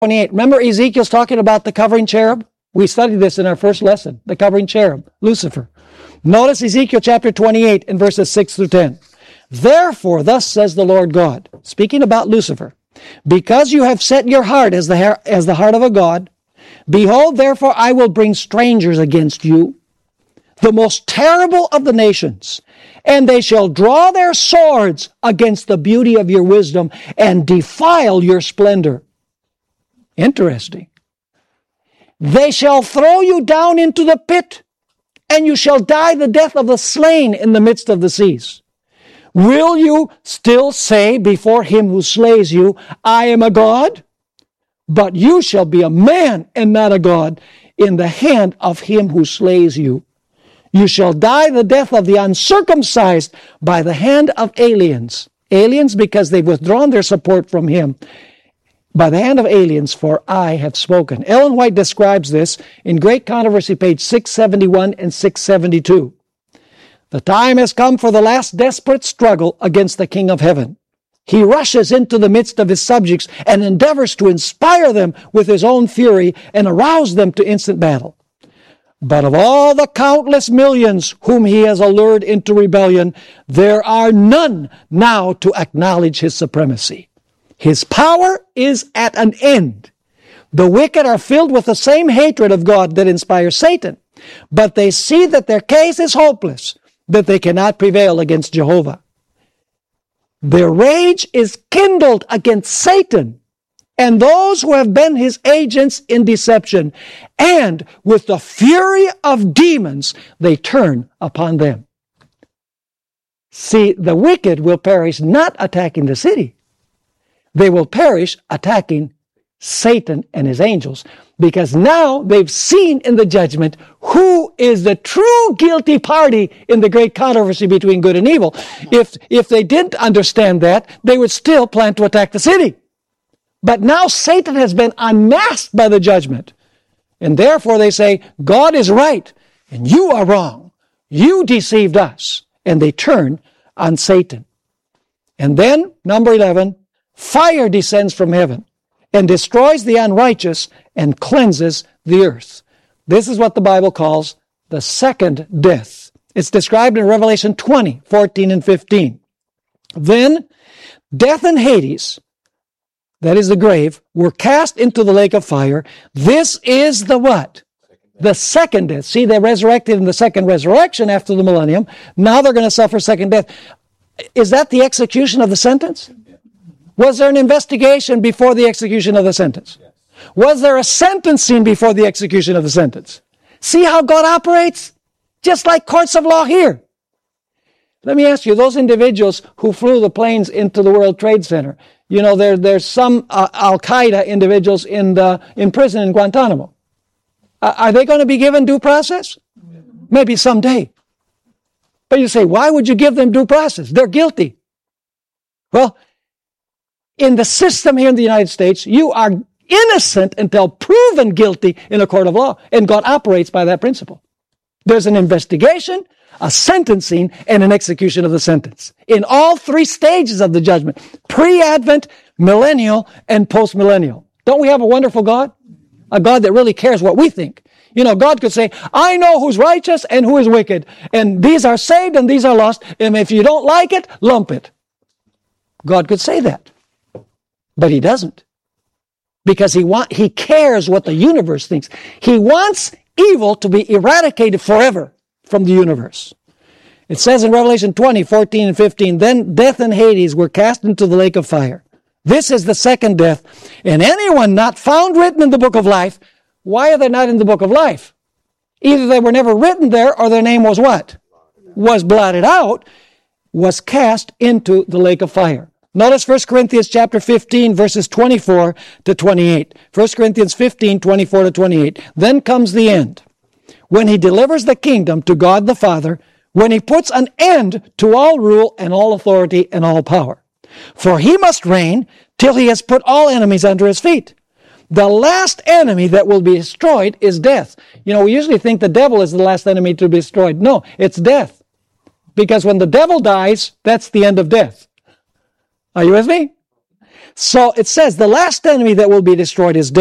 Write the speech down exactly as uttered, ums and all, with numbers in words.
twenty-eight. Remember Ezekiel's talking about the covering cherub? We studied this in our first lesson, the covering cherub, Lucifer. Notice Ezekiel chapter twenty-eight and verses six through ten. Therefore, thus says the Lord God, speaking about Lucifer, because you have set your heart as the, ha- as the heart of a god, behold, therefore I will bring strangers against you, the most terrible of the nations, and they shall draw their swords against the beauty of your wisdom and defile your splendor. Interesting. They shall throw you down into the pit, and you shall die the death of the slain in the midst of the seas. Will you still say before him who slays you, I am a god? But you shall be a man and not a god in the hand of him who slays you. You shall die the death of the uncircumcised by the hand of aliens. Aliens because they've withdrawn their support from him. By the hand of aliens, for I have spoken. Ellen White describes this in Great Controversy, page six seventy-one and six seventy-two. The time has come for the last desperate struggle against the King of Heaven. He rushes into the midst of his subjects and endeavors to inspire them with his own fury and arouse them to instant battle. But of all the countless millions whom he has allured into rebellion, there are none now to acknowledge his supremacy. His power is at an end. The wicked are filled with the same hatred of God that inspires Satan, but they see that their case is hopeless, that they cannot prevail against Jehovah. Their rage is kindled against Satan and those who have been his agents in deception, and with the fury of demons, they turn upon them. See, the wicked will perish not attacking the city. They will perish attacking Satan and his angels, because now they've seen in the judgment who is the true guilty party in the great controversy between good and evil. If, if they didn't understand that, they would still plan to attack the city. But now Satan has been unmasked by the judgment. And therefore they say, God is right and you are wrong. You deceived us. And they turn on Satan. And then, number eleven, fire descends from heaven and destroys the unrighteous and cleanses the earth. This is what the Bible calls the second death. It's described in Revelation twenty, fourteen and fifteen. Then death and Hades, that is the grave, were cast into the lake of fire. This is the what? The second death. See, they resurrected in the second resurrection after the millennium. Now they're going to suffer second death. Is that the execution of the sentence? Was there an investigation before the execution of the sentence? Yes. Was there a sentencing before the execution of the sentence? See how God operates? Just like courts of law here. Let me ask you, those individuals who flew the planes into the World Trade Center, you know, there, there's some uh, Al-Qaeda individuals in, the, in prison in Guantanamo. Uh, are they going to be given due process? Maybe someday. But you say, why would you give them due process? They're guilty. Well, in the system here in the United States, you are innocent until proven guilty in a court of law. And God operates by that principle. There's an investigation, a sentencing, and an execution of the sentence. In all three stages of the judgment. Pre-Advent, millennial, and post-millennial. Don't we have a wonderful God? A God that really cares what we think. You know, God could say, I know who's righteous and who is wicked. And these are saved and these are lost. And if you don't like it, lump it. God could say that. But he doesn't. Because he want, he cares what the universe thinks. He wants evil to be eradicated forever from the universe. It says in Revelation twenty, fourteen and fifteen, then death and Hades were cast into the lake of fire. This is the second death. And anyone not found written in the book of life, why are they not in the book of life? Either they were never written there or their name was what? Was blotted out, was cast into the lake of fire. Notice First Corinthians chapter fifteen, verses twenty-four to twenty-eight. First Corinthians fifteen, twenty-four to twenty-eight. Then comes the end. When he delivers the kingdom to God the Father, when he puts an end to all rule and all authority and all power. For he must reign till he has put all enemies under his feet. The last enemy that will be destroyed is death. You know, we usually think the devil is the last enemy to be destroyed. No, it's death. Because when the devil dies, that's the end of death. Are you with me? So it says the last enemy that will be destroyed is death.